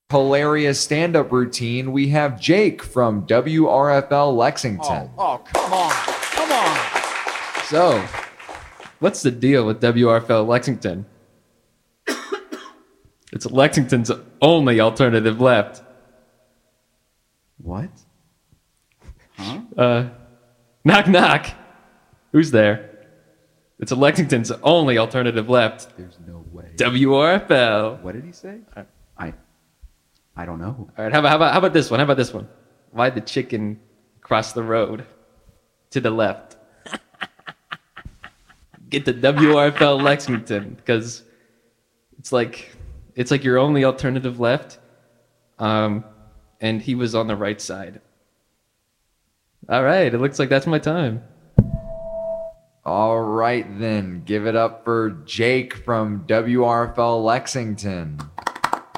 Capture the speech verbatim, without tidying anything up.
hilarious stand-up routine, we have Jake from W R F L Lexington. Oh, oh, come on. Come on. So, what's the deal with W R F L Lexington? It's Lexington's only alternative left. What? Huh? Uh, knock, knock. Who's there? It's Lexington's only alternative left. There's no way. W R F L. What did he say? I I don't know. All right, how about, how about how about this one? How about this one? Why'd the chicken cross the road to the left? Get the W R F L Lexington, because it's like it's like your only alternative left. Um, and he was on the right side. All right, it looks like that's my time. All right, then. Give it up for Jake from W R F L Lexington.